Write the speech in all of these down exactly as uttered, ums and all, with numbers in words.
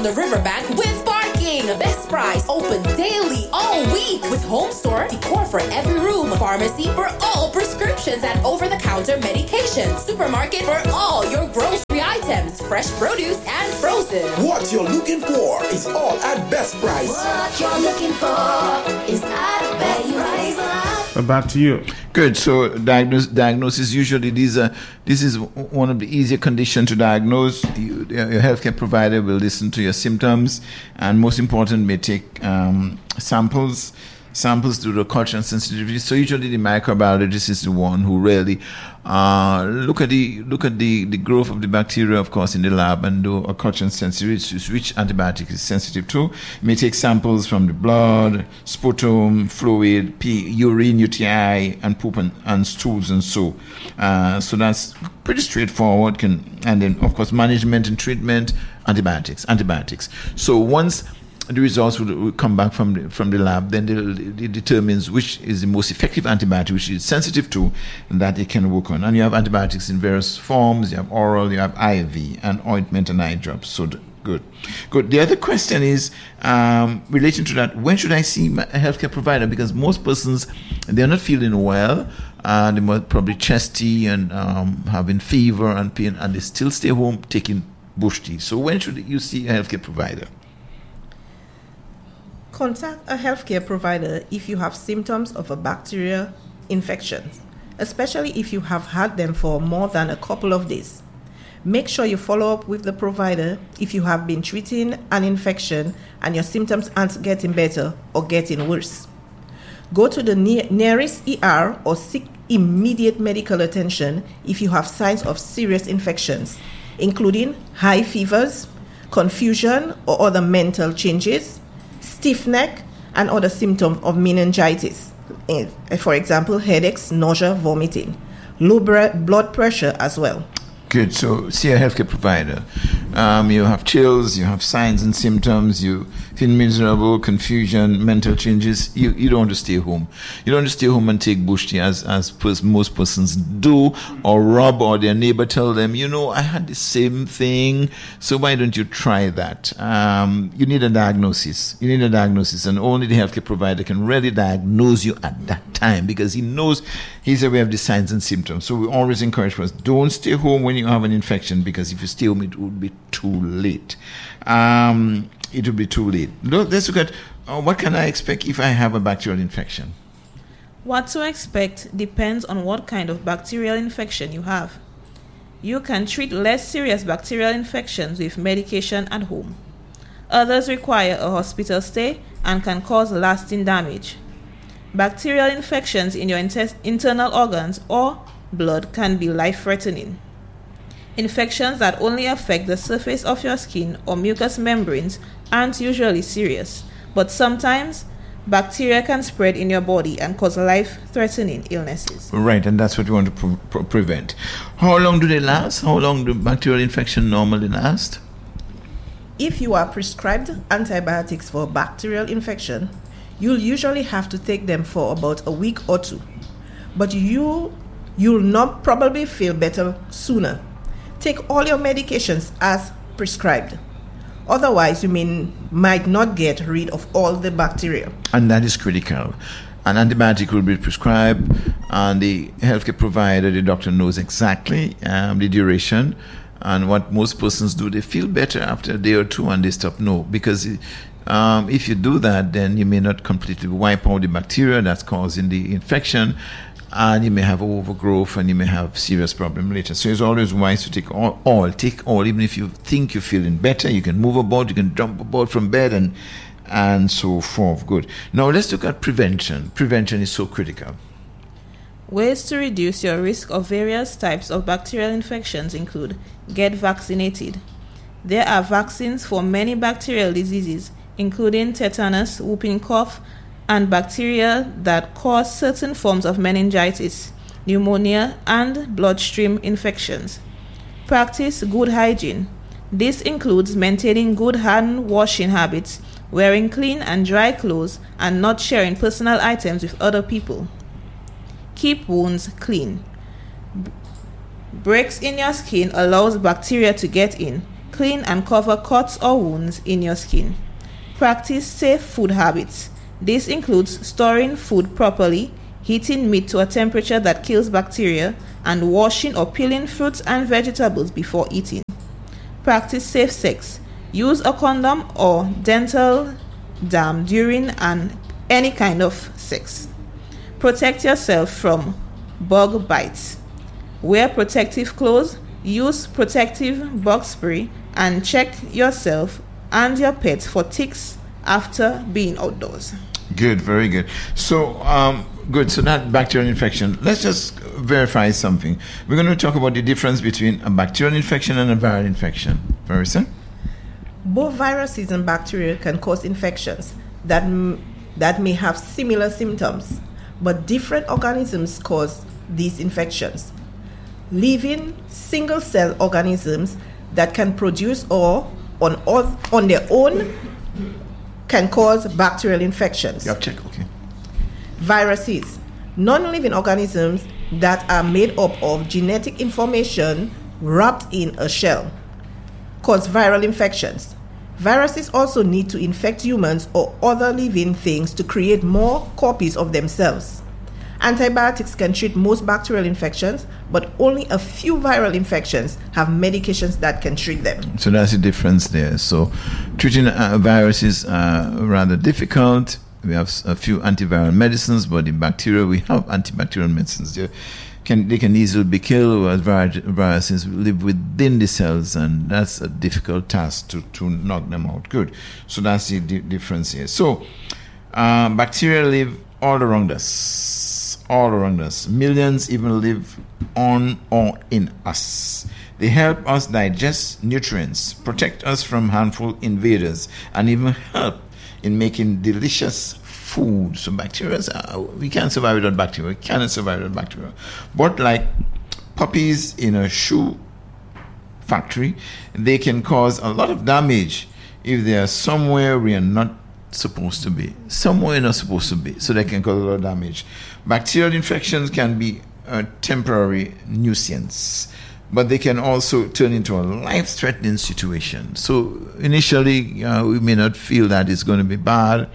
the riverbank with parking. Best Price open daily all week with home store, decor for every room, pharmacy for all prescriptions and over-the-counter medications, supermarket for all your grocery items, fresh produce and frozen. What you're looking for is all at Best Price. What you're looking for is at Best Price. But back to you. Good. So diagnose, diagnosis, usually these are, this is one of the easier conditions to diagnose. You, your healthcare provider will listen to your symptoms and, most important, may take um, samples. Samples to the culture and sensitivity. So usually the microbiologist is the one who really uh, look at the look at the, the growth of the bacteria, of course, in the lab and do a culture and sensitivity to which antibiotic is sensitive to. You may take samples from the blood, sputum, fluid, pee, urine, U T I, and poop and, and stools and so. Uh, so that's pretty straightforward. Can and then of course management and treatment, antibiotics, antibiotics. So once the results will, will come back from the, from the lab, then it determines which is the most effective antibiotic, which is sensitive to, and that it can work on. And you have antibiotics in various forms. You have oral, you have I V, and ointment and eye drops. So the, good. Good. The other question is um, relating to that, when should I see my healthcare provider? Because most persons, they're not feeling well. Uh, they might probably chesty and um, having fever and pain, and they still stay home taking bush tea. So when should you see a healthcare provider? Contact a healthcare provider if you have symptoms of a bacterial infection, especially if you have had them for more than a couple of days. Make sure you follow up with the provider if you have been treating an infection and your symptoms aren't getting better or getting worse. Go to the near- nearest E R or seek immediate medical attention if you have signs of serious infections, including high fevers, confusion or other mental changes, stiff neck, and other symptoms of meningitis. For example, headaches, nausea, vomiting. Low blood pressure as well. Good. So see a healthcare provider. Um, you have chills, you have signs and symptoms, you feel miserable, confusion, mental changes. You, you don't want to stay home. You don't want to stay home and take bush tea as, as pers- most persons do, or Rob or their neighbor tell them, you know, I had the same thing, so why don't you try that? Um, you need a diagnosis. You need a diagnosis, and only the healthcare provider can really diagnose you at that time, because he knows, he's aware of the signs and symptoms. So we always encourage us, don't stay home when you have an infection, because if you stay home, it would be too late. Um, it would be too late. Let's look at uh, what can I expect if I have a bacterial infection. What to expect depends on what kind of bacterial infection you have. You can treat less serious bacterial infections with medication at home. Others require a hospital stay and can cause lasting damage. Bacterial infections in your inter- internal organs or blood can be life-threatening. Infections that only affect the surface of your skin or mucous membranes aren't usually serious, but sometimes bacteria can spread in your body and cause life-threatening illnesses. Right, and that's what we want to pre- pre- prevent. How long do they last? How long do bacterial infections normally last? If you are prescribed antibiotics for bacterial infection, you'll usually have to take them for about a week or two, but you, you'll not probably feel better sooner. Take all your medications as prescribed. Otherwise, you may, might not get rid of all the bacteria. And that is critical. An antibiotic will be prescribed, and the healthcare provider, the doctor, knows exactly um, the duration. And what most persons do, they feel better after a day or two and they stop. No, because um, if you do that, then you may not completely wipe out the bacteria that's causing the infection, and you may have overgrowth and you may have serious problem later. So it's always wise to take all, all, take all, even if you think you're feeling better, you can move about, you can jump about from bed and and so forth. Good. Now let's look at prevention. Prevention is so critical. Ways to reduce your risk of various types of bacterial infections include get vaccinated. There are vaccines for many bacterial diseases, including tetanus, whooping cough, and bacteria that cause certain forms of meningitis, pneumonia, and bloodstream infections. Practice good hygiene. This includes maintaining good hand washing habits, wearing clean and dry clothes, and not sharing personal items with other people. Keep wounds clean. Breaks in your skin allows bacteria to get in, Clean and cover cuts or wounds in your skin. Practice safe food habits. This includes storing food properly, heating meat to a temperature that kills bacteria, and washing or peeling fruits and vegetables before eating. Practice safe sex. Use a condom or dental dam during an, any kind of sex. Protect yourself from bug bites. Wear protective clothes. Use protective bug spray and check yourself and your pets for ticks after being outdoors. Good, very good. So, um, good. So that bacterial infection. Let's just verify something. We're going to talk about the difference between a bacterial infection and a viral infection. Marissa? Both viruses and bacteria can cause infections that m- that may have similar symptoms, but different organisms cause these infections. Living single-cell organisms that can produce or on on their own can cause bacterial infections. Yep, check, okay. Viruses, non-living organisms that are made up of genetic information wrapped in a shell, cause viral infections. Viruses also need to infect humans or other living things to create more copies of themselves. Antibiotics can treat most bacterial infections, but only a few viral infections have medications that can treat them. So that's the difference there. So treating uh, viruses are rather difficult. We have a few antiviral medicines, but in bacteria, we have antibacterial medicines. They can, they can easily be killed, whereas viruses live within the cells, and that's a difficult task to, to knock them out. Good. So that's the di- difference here. So uh, bacteria live all around us. All around us. Millions even live on or in us. They help us digest nutrients, protect us from harmful invaders, and even help in making delicious food. So bacteria, are, we can't survive without bacteria. We cannot survive without bacteria. But like puppies in a shoe factory, they can cause a lot of damage if they are somewhere we are not supposed to be, somewhere not supposed to be, so they can cause a lot of damage. Bacterial infections can be a temporary nuisance, but they can also turn into a life-threatening situation. So initially, uh, we may not feel that it's going to be bad,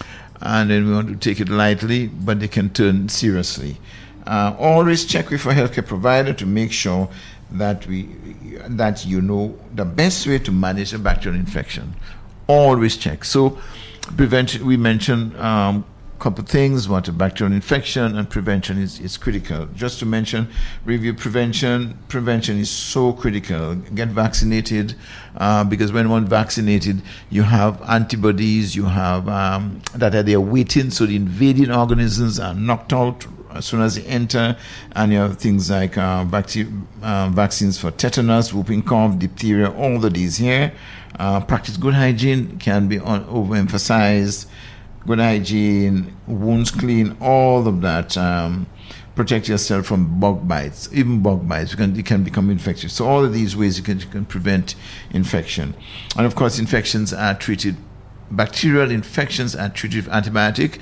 and then we want to take it lightly, but they can turn seriously. Uh, always check with a healthcare provider to make sure that we that you know the best way to manage a bacterial infection. Always check. So prevention, we mentioned um, a couple of things, what a bacterial infection, and prevention is, is critical. Just to mention, review prevention. Prevention is so critical. Get vaccinated, uh, because when one vaccinated, you have antibodies, you have um, that are there waiting, so the invading organisms are knocked out as soon as they enter, and you have things like uh, bacteria, uh, vaccines for tetanus, whooping cough, diphtheria, all of these here. Uh, practice good hygiene, can be on, overemphasized. Good hygiene, wounds clean, all of that. Um, protect yourself from bug bites, even bug bites. You can, you can become infectious. So all of these ways you can, you can prevent infection. And of course, infections are treated, bacterial infections are treated with antibiotic.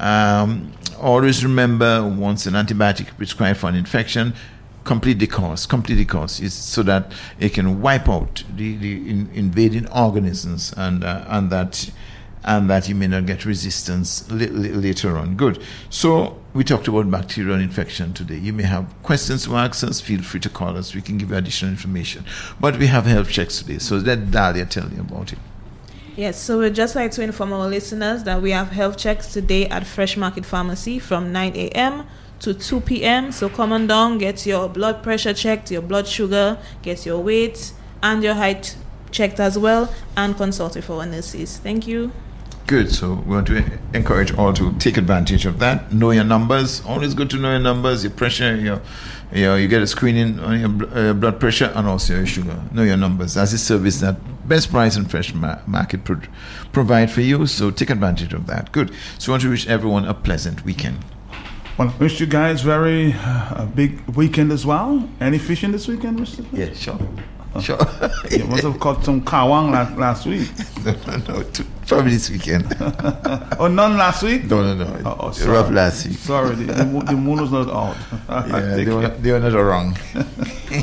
Um, always remember, once an antibiotic prescribed for an infection, complete the course, complete the course, is so that it can wipe out the, the in, invading organisms, and uh, and that and that you may not get resistance li- li- later on. Good. So we talked about bacterial infection today. You may have questions to ask us. Feel free to call us. We can give you additional information. But we have health checks today, so let Dahlia tell you about it. Yes, so we'd just like to inform our listeners that we have health checks today at Fresh Market Pharmacy from nine a.m. to two p.m. So come on down, get your blood pressure checked, your blood sugar, get your weight and your height checked as well, and consult with our nurses. Thank you. Good. So we want to encourage all to take advantage of that. Know your numbers. Always good to know your numbers, your pressure, your, your you get a screening on your bl- uh, blood pressure and also your sugar. Know your numbers. That's a service that Best Price and Fresh Ma- Market pro- provide for you. So take advantage of that. Good. So we want to wish everyone a pleasant weekend. Well, I wish you guys very uh, a big weekend as well. Any fishing this weekend, Mister Yeah, sure. Sure. You must have caught some kawang last, last week. No, no, no. Two, probably this weekend. Oh, none last week? No, no, no. Oh, oh, Rough last week. Sorry, the, the, the moon was not out. Yeah, they were, they were not wrong.